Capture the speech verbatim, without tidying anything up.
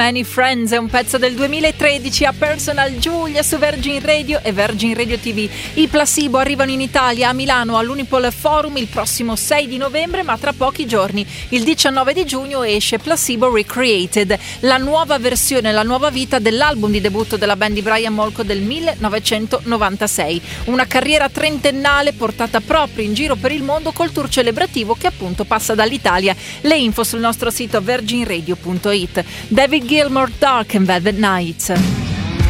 Many Friends è un pezzo del duemilatredici a Personal Giulia su Virgin Radio e Virgin Radio ti vu. I Placebo arrivano in Italia, a Milano all'Unipol Forum il prossimo sei di novembre, ma tra pochi giorni, il diciannove di giugno, esce Placebo Recreated, la nuova versione, la nuova vita dell'album di debutto della band di Brian Molko del millenovecentonovantasei. Una carriera trentennale portata proprio in giro per il mondo col tour celebrativo che appunto passa dall'Italia. Le info sul nostro sito virgin radio punto it. David Gilmour, Dark and Velvet Nights.